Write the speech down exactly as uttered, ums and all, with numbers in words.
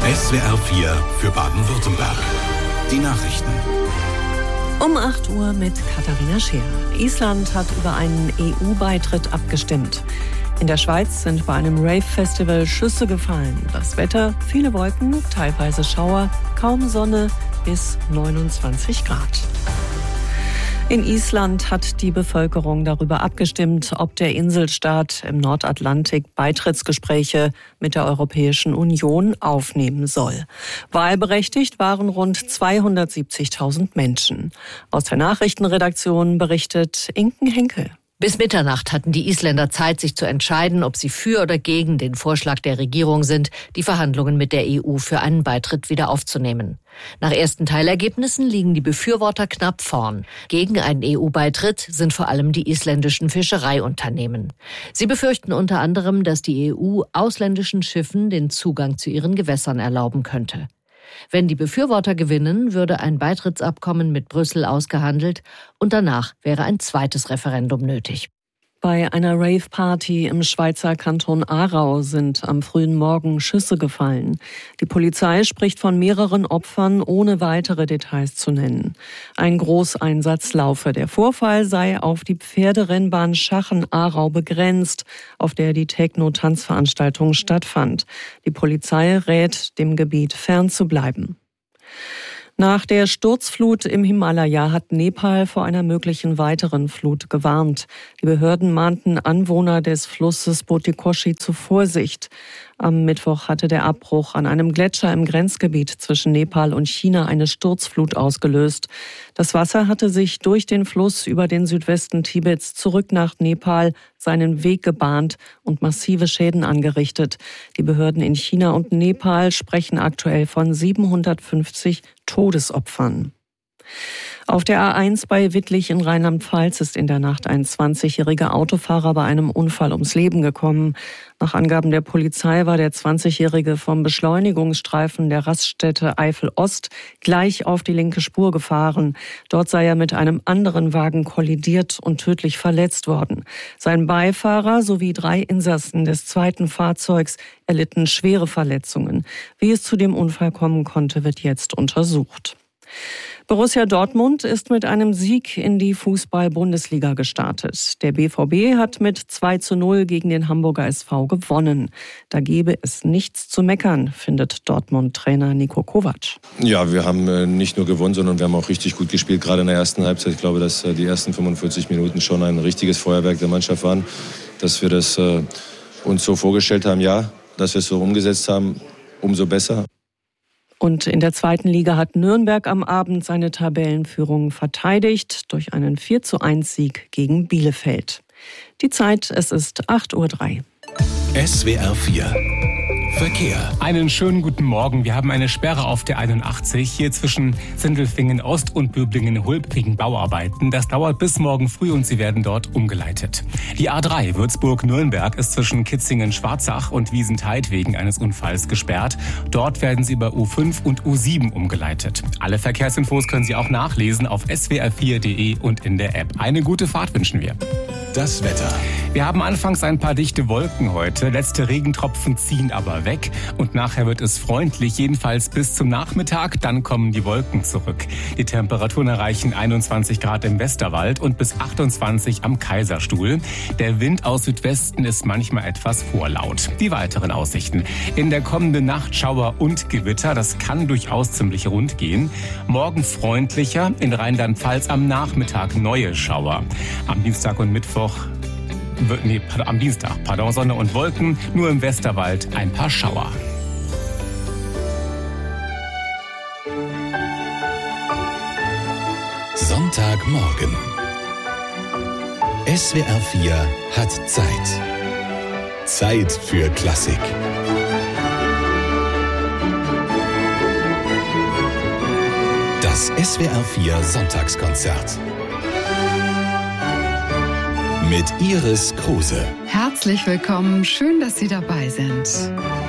S W R vier für Baden-Württemberg. Die Nachrichten. Um acht Uhr mit Katharina Scheer. Island hat über einen E U-Beitritt abgestimmt. In der Schweiz sind bei einem Rave-Festival Schüsse gefallen. Das Wetter, viele Wolken, teilweise Schauer, kaum Sonne bis neunundzwanzig Grad. In Island hat die Bevölkerung darüber abgestimmt, ob der Inselstaat im Nordatlantik Beitrittsgespräche mit der Europäischen Union aufnehmen soll. Wahlberechtigt waren rund zweihundertsiebzigtausend Menschen. Aus der Nachrichtenredaktion berichtet Inken Henkel. Bis Mitternacht hatten die Isländer Zeit, sich zu entscheiden, ob sie für oder gegen den Vorschlag der Regierung sind, die Verhandlungen mit der E U für einen Beitritt wieder aufzunehmen. Nach ersten Teilergebnissen liegen die Befürworter knapp vorn. Gegen einen E U-Beitritt sind vor allem die isländischen Fischereiunternehmen. Sie befürchten unter anderem, dass die E U ausländischen Schiffen den Zugang zu ihren Gewässern erlauben könnte. Wenn die Befürworter gewinnen, würde ein Beitrittsabkommen mit Brüssel ausgehandelt und danach wäre ein zweites Referendum nötig. Bei einer Rave-Party im Schweizer Kanton Aarau sind am frühen Morgen Schüsse gefallen. Die Polizei spricht von mehreren Opfern, ohne weitere Details zu nennen. Ein Großeinsatz laufe. Der Vorfall sei auf die Pferderennbahn Schachen-Aarau begrenzt, auf der die Techno-Tanzveranstaltung stattfand. Die Polizei rät, dem Gebiet fernzubleiben. Nach der Sturzflut im Himalaya hat Nepal vor einer möglichen weiteren Flut gewarnt. Die Behörden mahnten Anwohner des Flusses Botikoshi zu Vorsicht. Am Mittwoch hatte der Abbruch an einem Gletscher im Grenzgebiet zwischen Nepal und China eine Sturzflut ausgelöst. Das Wasser hatte sich durch den Fluss über den Südwesten Tibets zurück nach Nepal seinen Weg gebahnt und massive Schäden angerichtet. Die Behörden in China und Nepal sprechen aktuell von siebenhundertfünfzig Todesopfern. Auf der A eins bei Wittlich in Rheinland-Pfalz ist in der Nacht ein zwanzigjähriger Autofahrer bei einem Unfall ums Leben gekommen. Nach Angaben der Polizei war der zwanzigjährige vom Beschleunigungsstreifen der Raststätte Eifel-Ost gleich auf die linke Spur gefahren. Dort sei er mit einem anderen Wagen kollidiert und tödlich verletzt worden. Sein Beifahrer sowie drei Insassen des zweiten Fahrzeugs erlitten schwere Verletzungen. Wie es zu dem Unfall kommen konnte, wird jetzt untersucht. Borussia Dortmund ist mit einem Sieg in die Fußball-Bundesliga gestartet. Der B V B hat mit zwei zu null gegen den Hamburger S V gewonnen. Da gebe es nichts zu meckern, findet Dortmund-Trainer Niko Kovac. Ja, wir haben nicht nur gewonnen, sondern wir haben auch richtig gut gespielt, gerade in der ersten Halbzeit. Ich glaube, dass die ersten fünfundvierzig Minuten schon ein richtiges Feuerwerk der Mannschaft waren. Dass wir das äh, uns so vorgestellt haben, ja, dass wir es so umgesetzt haben, umso besser. Und in der zweiten Liga hat Nürnberg am Abend seine Tabellenführung verteidigt durch einen vier zu eins Sieg gegen Bielefeld. Die Zeit, es ist acht Uhr drei. S W R vier Verkehr. Einen schönen guten Morgen. Wir haben eine Sperre auf der einundachtzig hier zwischen Sindelfingen Ost und Böblingen-Hulb wegen Bauarbeiten. Das dauert bis morgen früh und sie werden dort umgeleitet. Die A drei Würzburg-Nürnberg ist zwischen Kitzingen-Schwarzach und Wiesentheid wegen eines Unfalls gesperrt. Dort werden sie über U fünf und U sieben umgeleitet. Alle Verkehrsinfos können Sie auch nachlesen auf s w r vier punkt d e und in der App. Eine gute Fahrt wünschen wir. Das Wetter. Wir haben anfangs ein paar dichte Wolken heute. Letzte Regentropfen ziehen aber weg. Und nachher wird es freundlich, jedenfalls bis zum Nachmittag. Dann kommen die Wolken zurück. Die Temperaturen erreichen einundzwanzig Grad im Westerwald und bis achtundzwanzig am Kaiserstuhl. Der Wind aus Südwesten ist manchmal etwas vorlaut. Die weiteren Aussichten. In der kommenden Nacht Schauer und Gewitter. Das kann durchaus ziemlich rund gehen. Morgen freundlicher. In Rheinland-Pfalz am Nachmittag neue Schauer. Am Dienstag und Mittwoch Nee, am Dienstag, pardon, Sonne und Wolken, nur im Westerwald ein paar Schauer. Sonntagmorgen. S W R vier hat Zeit. Zeit für Klassik. Das S W R vier Sonntagskonzert. Mit Iris Kruse. Herzlich willkommen, schön, dass Sie dabei sind.